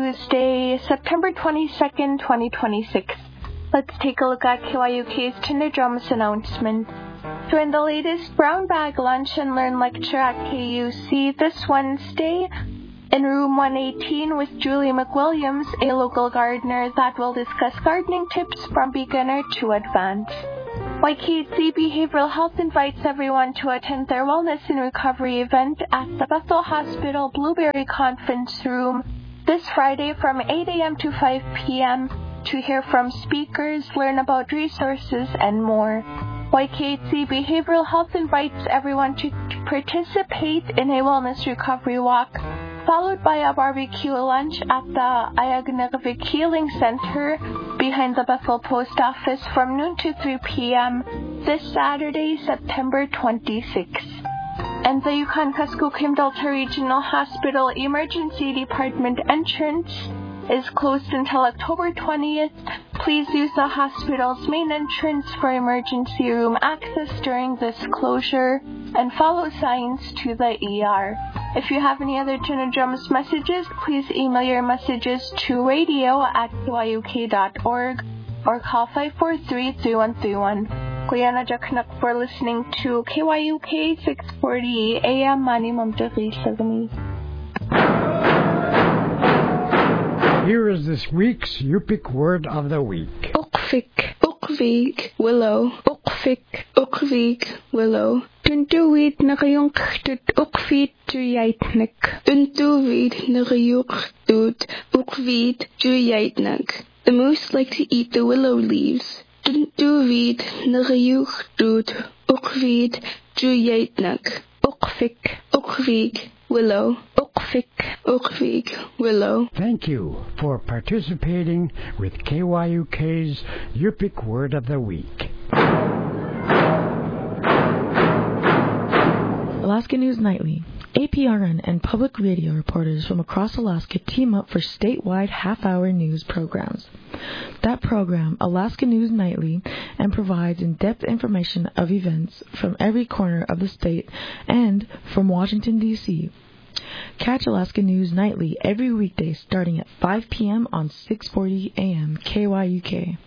Tuesday, September 22nd, 2026. Let's take a look at KYUK's Tinderdramas announcement. Join the latest Brown Bag Lunch and Learn lecture at KUC this Wednesday in room 118 with Julie McWilliams, a local gardener that will discuss gardening tips from beginner to advanced. YKHC Behavioral Health invites everyone to attend their Wellness and Recovery event at the Bethel Hospital Blueberry Conference Room this Friday from 8 a.m. to 5 p.m. to hear from speakers, learn about resources, and more. YKHC Behavioral Health invites everyone to participate in a Wellness Recovery Walk, followed by a barbecue lunch at the Ayagnagvik Healing Center behind the Bethel Post Office from noon to 3 p.m. this Saturday, September 26th. And the Yukon Kuskokwim Delta Regional Hospital Emergency Department entrance is closed until October 20th. Please use the hospital's main entrance for emergency room access during this closure and follow signs to the ER. If you have any other Tinderdramas messages, please email your messages to radio@kyuk.org or call 543-3131. Kuya Najaknak for listening to KYUK 640 AM Mani Mamtari Sagami. Here is this week's Yupik word of the week. Ukvik, ukvig, willow. Ukvik, ukvig, willow. Tuntuwid na kayong ktut ukvit tuyaitnik. Tuntuwid na kayong ktut ukvit tuyaitnik. The moose like to eat the willow leaves. Tuntuwid na kayong ktut ukvit tuyaitnik. Ukvik, ukvig, willow. Ukvik, ukvig, willow. Thank you for participating with KYUK's Yupik Word of the Week. Alaska News Nightly. APRN and public radio reporters from across Alaska team up for statewide half-hour news programs. That program, Alaska News Nightly, and provides in-depth information of events from every corner of the state and from Washington, D.C. Catch Alaska News Nightly every weekday starting at 5 p.m. on 640 AM KYUK.